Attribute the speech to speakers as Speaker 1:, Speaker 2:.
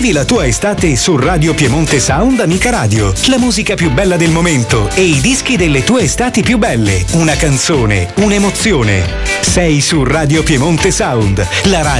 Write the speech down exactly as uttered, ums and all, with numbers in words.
Speaker 1: Vivi la tua estate su Radio Piemonte Sound Amica Radio. La musica più bella del momento e i dischi delle tue estati più belle. Una canzone, un'emozione. Sei su Radio Piemonte Sound, la radio